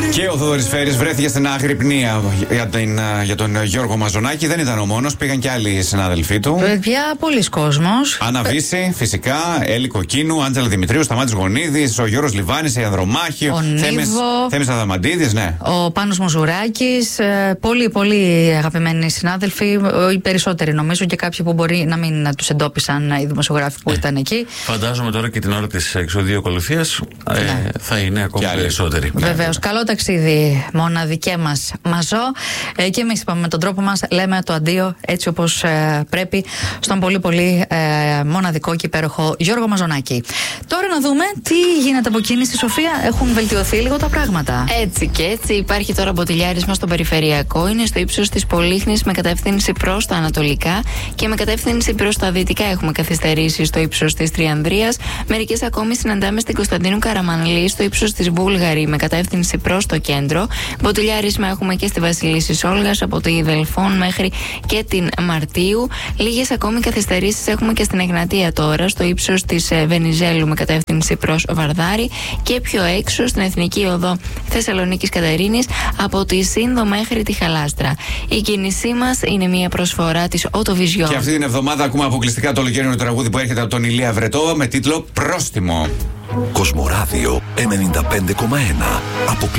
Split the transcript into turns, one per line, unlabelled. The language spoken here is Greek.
Και ο Θοδωρής Φέρης βρέθηκε στην αγρυπνία για τον Γιώργο Μαζονάκη. Δεν ήταν ο μόνος, πήγαν και άλλοι συνάδελφοί του.
Παιδιά, πολλοί κόσμος.
Άννα Βύση, φυσικά, Έλλη Κοκκίνου, Άντζελα Δημητρίου, Σταμάτης Γονίδης, ο Γιώργος Λιβάνης, η Ανδρομάχη, ο Θέμης Αδαμαντίδης, ναι.
Ο Πάνος Μοζουράκης. Πολύ αγαπημένοι συνάδελφοι. Οι περισσότεροι νομίζω και κάποιοι που μπορεί να μην τους εντόπισαν οι δημοσιογράφοι που ήταν εκεί.
Φαντάζομαι τώρα και την ώρα της εξοδίου ακολουθίας θα είναι ακόμη περισσότεροι.
Βεβαίως. Καλό ταξίδι, μοναδικέ μας Μαζό. Και εμείς είπαμε με τον τρόπο μας, λέμε το αντίο έτσι όπως πρέπει στον πολύ μοναδικό και υπέροχο Γιώργο Μαζονάκη. Τώρα να δούμε τι γίνεται από κίνηση, Σοφία. Έχουν βελτιωθεί λίγο τα πράγματα.
Έτσι και έτσι. Υπάρχει τώρα μποτιλιάρισμα στον περιφερειακό. Είναι στο ύψος της Πολύχνης με κατεύθυνση προς τα ανατολικά και με κατεύθυνση προς τα δυτικά. Έχουμε καθυστερήσει στο ύψος της Τριανδρίας. Μερικές ακόμη συναντάμε στην Κωνσταντίνου Καραμανλή στο ύψος της Βούλγαρη με κατεύθυνση προς το κέντρο. Μποτιλιάρισμα έχουμε και στη Βασιλίσσης Όλγας από τη Δελφών μέχρι και την Μαρτίου. Λίγες ακόμη καθυστερήσεις έχουμε και στην Εγνατία τώρα στο ύψος της Βενιζέλου με κατεύθυνση προς Βαρδάρη και πιο έξω στην Εθνική Οδό Θεσσαλονίκης Κατερίνης από τη Σύνδο μέχρι τη Χαλάστρα. Η κίνησή μας είναι μια προσφορά της Autovision.
Και αυτή την εβδομάδα ακούμε αποκλειστικά το ολοκαίρινο τραγούδι που έρχεται από τον Ηλία Βρετό με τίτλο Πρόστιμο.
Κοσμοράδιο 95,1.